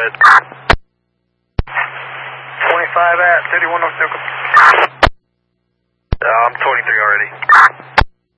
ahead. 25 at 31 North Nickel. I'm 23 already.